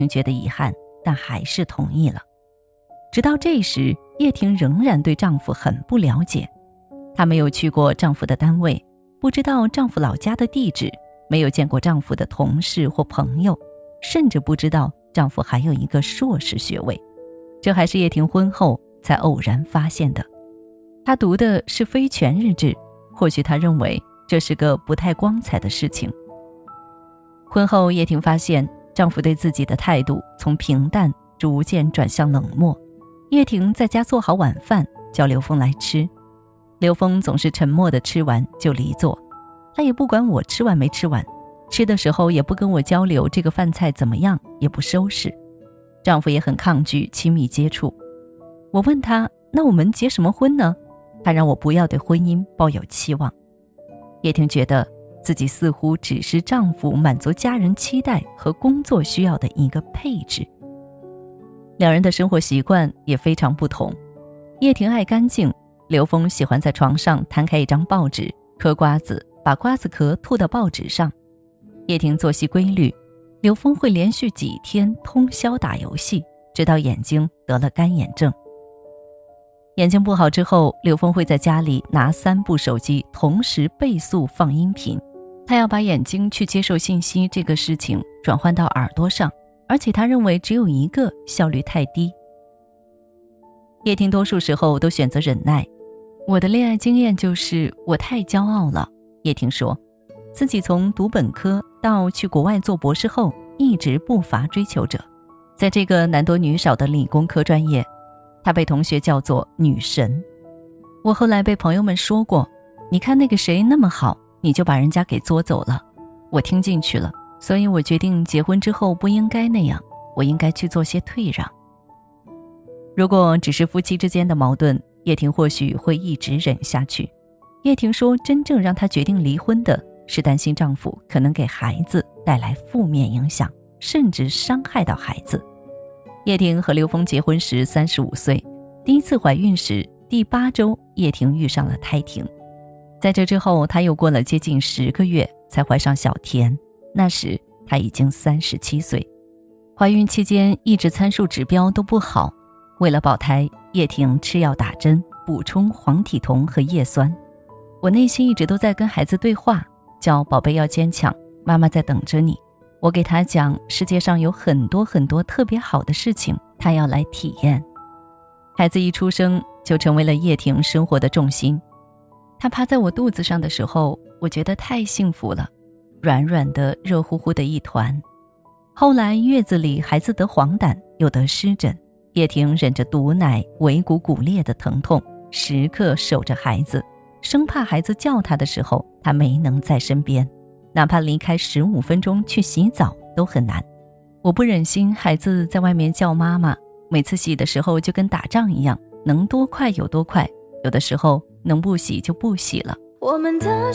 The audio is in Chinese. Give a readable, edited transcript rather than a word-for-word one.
觉得遗憾，但还是同意了。直到这时，叶婷仍然对丈夫很不了解。她没有去过丈夫的单位，不知道丈夫老家的地址，没有见过丈夫的同事或朋友，甚至不知道丈夫还有一个硕士学位。这还是叶婷婚后才偶然发现的。她读的是非全日制，或许她认为这是个不太光彩的事情。婚后，叶婷发现丈夫对自己的态度从平淡逐渐转向冷漠。叶婷在家做好晚饭，叫刘峰来吃。刘峰总是沉默地吃完就离座，他也不管我吃完没吃完，吃的时候也不跟我交流这个饭菜怎么样，也不收拾。丈夫也很抗拒亲密接触。我问他，那我们结什么婚呢？他让我不要对婚姻抱有期望。叶婷觉得自己似乎只是丈夫满足家人期待和工作需要的一个配置。两人的生活习惯也非常不同。叶婷爱干净，刘峰喜欢在床上摊开一张报纸，嗑瓜子，把瓜子壳吐到报纸上。叶婷作息规律，刘峰会连续几天通宵打游戏，直到眼睛得了干眼症。眼睛不好之后，刘峰会在家里拿3部手机同时倍速放音频，他要把眼睛去接受信息这个事情转换到耳朵上，而且他认为只有一个效率太低。叶婷多数时候都选择忍耐。我的恋爱经验就是我太骄傲了。叶婷说，自己从读本科到去国外做博士后，一直不乏追求者。在这个男多女少的理工科专业，她被同学叫做女神。我后来被朋友们说过，你看那个谁那么好，你就把人家给作走了。我听进去了，所以我决定结婚之后不应该那样，我应该去做些退让。如果只是夫妻之间的矛盾，叶婷或许会一直忍下去。叶婷说，真正让她决定离婚的是担心丈夫可能给孩子带来负面影响，甚至伤害到孩子。叶婷和刘峰结婚时35岁，第一次怀孕时第8周，叶婷遇上了胎停。在这之后，她又过了接近10个月才怀上小田，那时她已经37岁。怀孕期间一直参数指标都不好，为了保胎，叶婷吃药打针，补充黄体酮和叶酸。我内心一直都在跟孩子对话，叫宝贝要坚强，妈妈在等着你。我给他讲世界上有很多很多特别好的事情，他要来体验。孩子一出生就成为了叶婷生活的重心。他趴在我肚子上的时候，我觉得太幸福了，软软的热乎乎的一团。后来月子里孩子得黄疸又得湿疹，叶婷忍着堵奶尾骨骨裂的疼痛，时刻守着孩子，生怕孩子叫他的时候他没能在身边，哪怕离开15分钟去洗澡都很难。我不忍心孩子在外面叫妈妈，每次洗的时候就跟打仗一样，能多快有多快，有的时候能不洗就不洗了。我们的